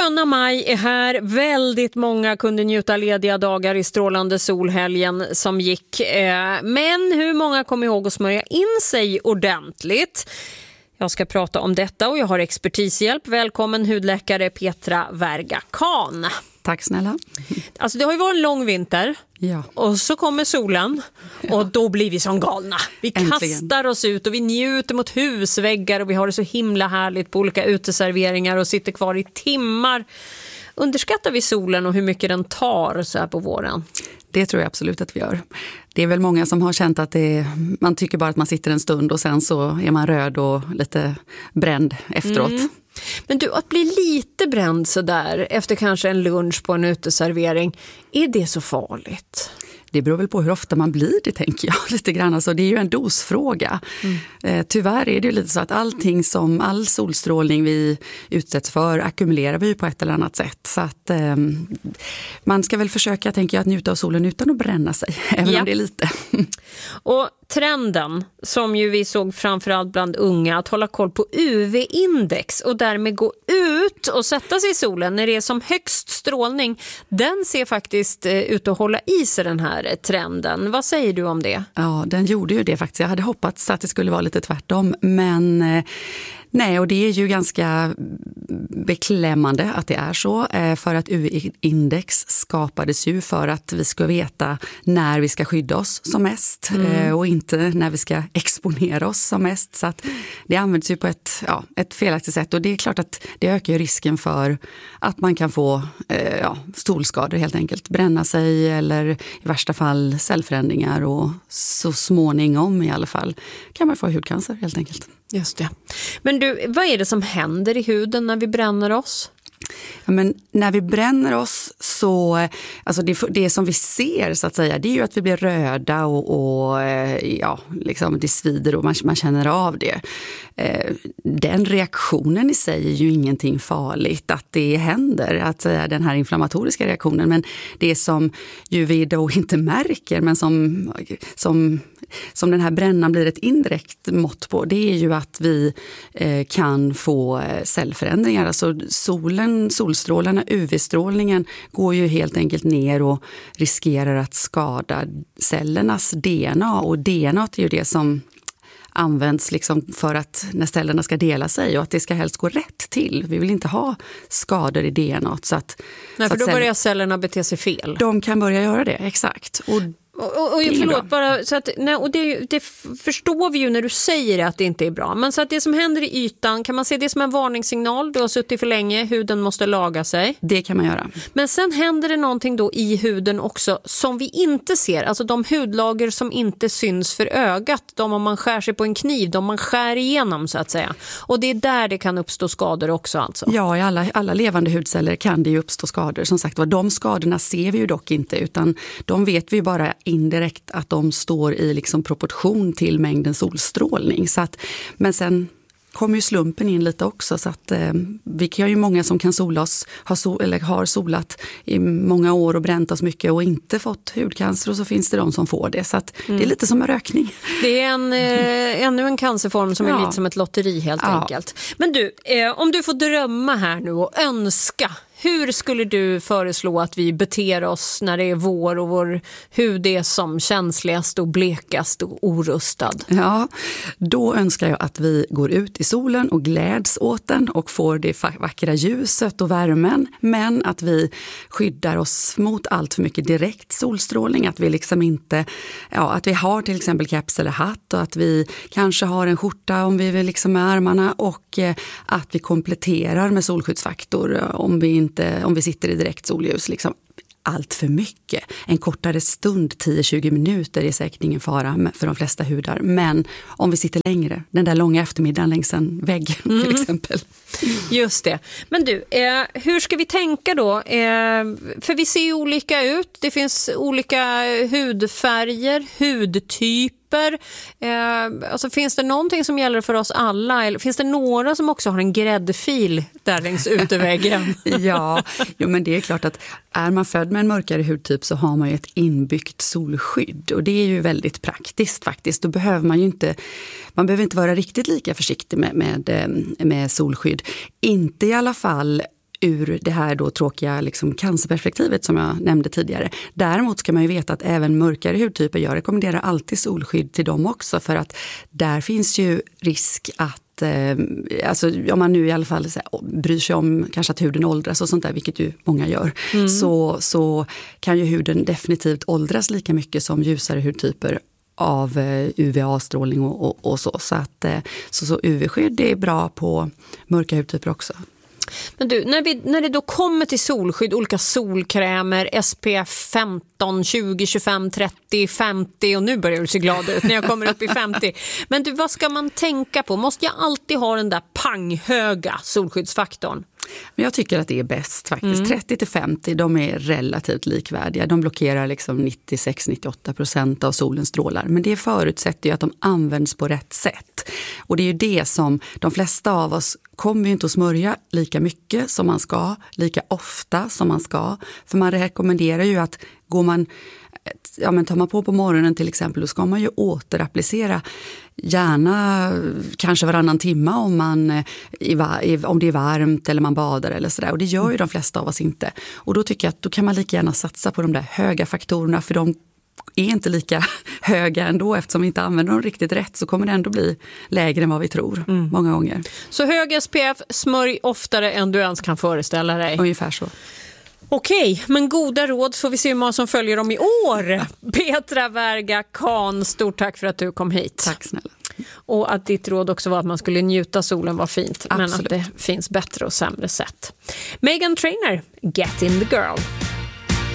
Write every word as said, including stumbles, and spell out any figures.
Sköna maj är här. Väldigt många kunde njuta lediga dagar i strålande solhelgen som gick. Men hur många kom ihåg att smörja in sig ordentligt? Jag ska prata om detta och jag har expertishjälp. Välkommen hudläkare Petra Verga-Kahn. Tack snälla. Alltså det har ju varit en lång vinter. Ja. Och så kommer solen och ja. Då blir vi som galna. Vi Äntligen. kastar oss ut och vi njuter mot husväggar och vi har det så himla härligt på olika uteserveringar och sitter kvar i timmar. Underskattar vi solen och hur mycket den tar så här på våren? Det tror jag absolut att vi gör. Det är väl många som har känt att det, man tycker bara att man sitter en stund och sen så är man röd och lite bränd efteråt. Mm. Men du, att bli lite bränd så där efter kanske en lunch på en uteservering, är det så farligt? Det beror väl på hur ofta man blir det, tänker jag lite grann. Alltså, det är ju en dosfråga. Mm. Eh, tyvärr är det ju lite så att allting som all solstrålning vi utsätts för ackumulerar vi ju på ett eller annat sätt. Så att eh, man ska väl försöka, tänker jag, att njuta av solen utan att bränna sig, även ja. om det är lite. Och trenden som ju vi såg framförallt bland unga, att hålla koll på U V-index och därmed gå ut och sätta sig i solen när det är som högst strålning, den ser faktiskt eh, ut att hålla i sig, den här trenden. Vad säger du om det? Ja, den gjorde ju det faktiskt. Jag hade hoppats att det skulle vara lite tvärtom, men eh, nej, och det är ju ganska beklämmande att det är så, för att U V-index skapades ju för att vi ska veta när vi ska skydda oss som mest mm. och inte när vi ska exponera oss som mest. Så att det används ju på ett, ja, ett felaktigt sätt, och det är klart att det ökar risken för att man kan få eh, ja, solskador helt enkelt, bränna sig eller i värsta fall cellförändringar, och så småningom i alla fall kan man få hudcancer helt enkelt. Just det. Men du, vad är det som händer i huden när vi bränner oss? Ja, men när vi bränner oss så, alltså det, det som vi ser så att säga, det är ju att vi blir röda och, och ja, liksom det svider och man, man känner av det. Den reaktionen i sig är ju ingenting farligt att det händer, att den här inflammatoriska reaktionen, men det som ju vi då inte märker, men som, som, som den här brännan blir ett indirekt mått på, det är ju att vi eh, kan få cellförändringar. Alltså solen, solstrålarna, U V-strålningen går ju helt enkelt ner och riskerar att skada cellernas D N A, och D N A är ju det som används liksom för att när cellerna ska dela sig, och att det ska helst gå rätt till. Vi vill inte ha skador i D N A. Så att, Nej, så för då celler, börjar cellerna bete sig fel. De kan börja göra det, exakt. Och Och, och, och förlåt, bara, så att, nej, och det, det förstår vi ju när du säger det, att det inte är bra. Men så att det som händer i ytan, kan man se det som en varningssignal? Du har suttit för länge, huden måste laga sig. Det kan man göra. Men sen händer det någonting då i huden också som vi inte ser. Alltså de hudlager som inte syns för ögat. De om man skär sig på en kniv, de man skär igenom så att säga. Och det är där det kan uppstå skador också alltså. Ja, i alla, alla levande hudceller kan det ju uppstå skador. Som sagt, de skadorna ser vi ju dock inte, utan de vet vi bara indirekt att de står i liksom proportion till mängden solstrålning. Så att, men sen kommer ju slumpen in lite också, så att eh, vi har ju många som kan sola oss, har, sol, eller har solat i många år och bränt oss mycket och inte fått hudcancer, och så finns det de som får det. Så att mm. det är lite som en rökning. Det är en, eh, ännu en cancerform som ja. är lite som ett lotteri helt ja. enkelt. Men du, eh, om du får drömma här nu och önska, hur skulle du föreslå att vi beter oss när det är vår och vår hud är som känsligast och blekast och orustad? Ja, då önskar jag att vi går ut i solen och gläds åt den och får det vackra ljuset och värmen, men att vi skyddar oss mot allt för mycket direkt solstrålning, att vi liksom inte, ja, att vi har till exempel keps eller hatt, och att vi kanske har en skjorta om vi vill liksom med armarna, och eh, att vi kompletterar med solskyddsfaktor om vi inte om vi sitter i direkt solljus liksom. Allt för mycket. En kortare stund, tio till tjugo minuter, är säkert ingen fara för de flesta hudar. Men om vi sitter längre, den där långa eftermiddagen längs en vägg mm. till exempel. Just det. Men du, eh, hur ska vi tänka då? Eh, för vi ser ju olika ut. Det finns olika hudfärger, hudtyper. Eh, alltså finns det någonting som gäller för oss alla? Eller finns det några som också har en gräddfil där längs uteväggen? Ja, jo, men det är klart att är man född med en mörkare hudtyp så har man ju ett inbyggt solskydd. Och det är ju väldigt praktiskt faktiskt. Då behöver man ju inte, man behöver inte vara riktigt lika försiktig med, med, med solskydd. Inte i alla fall ur det här då tråkiga liksom cancerperspektivet som jag nämnde tidigare. Däremot ska man ju veta att även mörkare hudtyper, jag rekommenderar alltid solskydd till dem också, för att där finns ju risk att alltså, om man nu i alla fall så här, bryr sig om kanske att huden åldras och sånt där, vilket ju många gör, mm. så, så kan ju huden definitivt åldras lika mycket som ljusare hudtyper av U V A-strålning och, och, och så. Så, att, så, så U V-skydd är bra på mörka hudtyper också. Men du, när, vi, när det då kommer till solskydd, olika solkrämer, S P F femton, tjugo, tjugofem, trettio, femtio, och nu börjar du se glad ut när jag kommer upp i femtio. Men du, vad ska man tänka på? Måste jag alltid ha den där panghöga solskyddsfaktorn? Men jag tycker att det är bäst faktiskt. Mm. trettio till femtio, de är relativt likvärdiga. De blockerar liksom nittiosex till nittioåtta procent av solens strålar. Men det förutsätter ju att de används på rätt sätt. Och det är ju det som de flesta av oss kommer ju inte att smörja lika mycket som man ska, lika ofta som man ska. För man rekommenderar ju att går man, ja men tar man på på morgonen till exempel, då ska man ju återapplicera gärna kanske varannan timme om, man, om det är varmt eller man badar eller sådär. Och det gör ju de flesta av oss inte. Och då tycker jag att då kan man lika gärna satsa på de där höga faktorerna, för de är inte lika höga ändå, eftersom vi inte använder dem riktigt rätt, så kommer det ändå bli lägre än vad vi tror mm. många gånger. Så hög S P F, smörj oftare än du ens kan föreställa dig. Ungefär så. Okej, men goda råd, får vi se hur många som följer dem i år. Petra Verga Kahn, stort tack för att du kom hit. Tack snälla. Och att ditt råd också var att man skulle njuta solen var fint. Absolut. Men att det finns bättre och sämre sätt. Meghan Trainor, Get in the Girl.